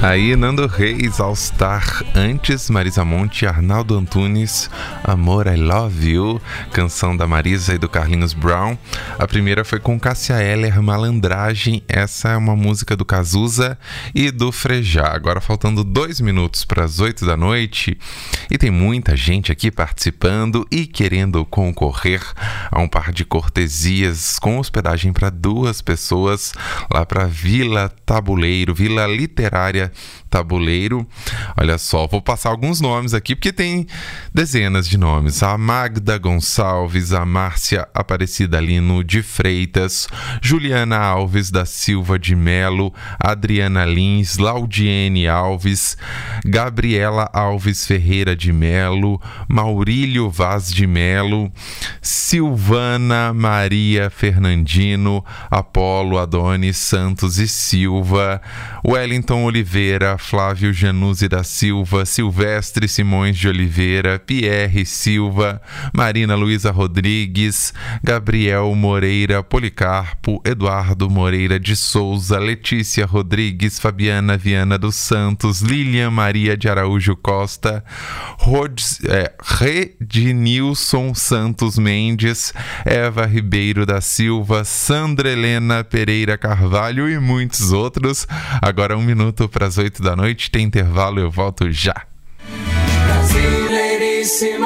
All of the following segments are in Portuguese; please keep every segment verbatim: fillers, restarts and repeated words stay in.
Aí, Nando Reis, All Star. Antes, Marisa Monte e Arnaldo Antunes, Amor, I Love You, canção da Marisa e do Carlinhos Brown. A primeira foi com Cássia Eller, Malandragem. Essa é uma música do Cazuza e do Frejá. Agora faltando dois minutos para as oito da noite e tem muita gente aqui participando e querendo concorrer a um par de cortesias com hospedagem para duas pessoas lá para Vila Tabuleiro, Vila Literária Tabuleiro. Olha só, vou passar alguns nomes aqui porque tem dezenas de nomes. A Magda Gonçalves, a Márcia Aparecida Lino de Freitas, Juliana Alves da Silva de Melo, Adriana Lins, Laudiene Alves, Gabriela Alves Ferreira de Melo, Maurílio Vaz de Melo, Silvana Maria Fernandino, Apolo Adonis Santos e Silva, Wellington Oliveira, Flávio Januzzi da Silva, Silvestre Simões de Oliveira, Pierre Silva, Marina Luiza Rodrigues, Gabriel Moreira Policarpo, Eduardo Moreira de Souza, Letícia Rodrigues, Fabiana Viana dos Santos, Lilian Maria de Araújo Costa, Rods, é, Rednilson Santos Mendes, Eva Ribeiro da Silva, Sandra Helena Pereira Carvalho e muitos outros. Agora um minuto para as oito da noite, tem intervalo, eu volto já. Brasileiríssima.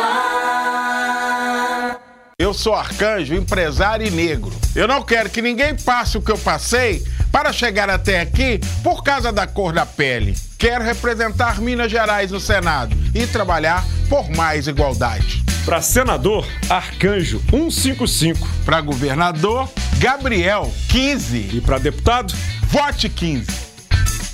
Eu sou Arcanjo, empresário e negro. Eu não quero que ninguém passe o que eu passei para chegar até aqui por causa da cor da pele. Quero representar Minas Gerais no Senado e trabalhar por mais igualdade. Para senador, Arcanjo cento e cinquenta e cinco. Para governador, Gabriel quinze. E para deputado, vote quinze.